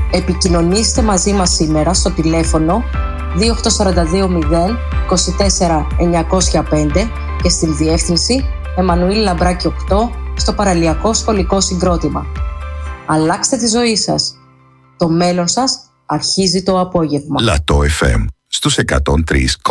Επικοινωνήστε μαζί μας σήμερα στο τηλέφωνο 2842-024-905 και στην διεύθυνση Εμμανουήλ Λαμπράκη 8 στο Παραλιακό Σχολικό Συγκρότημα. Αλλάξτε τη ζωή σας. Το μέλλον σας αρχίζει το απόγευμα. Λατό FM στους 103.